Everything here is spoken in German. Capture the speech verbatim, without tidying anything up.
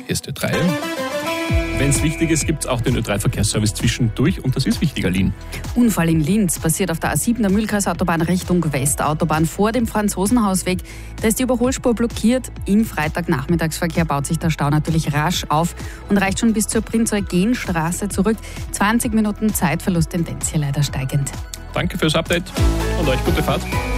Hier ist Ö drei. Wenn es wichtig ist, gibt es auch den Ö drei Verkehrsservice zwischendurch und das ist wichtig, Aline. Unfall in Linz passiert auf der A sieben der Mühlkreisautobahn Richtung Westautobahn vor dem Franzosenhausweg. Da ist die Überholspur blockiert. Im Freitagnachmittagsverkehr baut sich der Stau natürlich rasch auf und reicht schon bis zur Prinz-Eugen-Straße zurück. zwanzig Minuten Zeitverlust, Tendenz hier leider steigend. Danke fürs Update und euch gute Fahrt.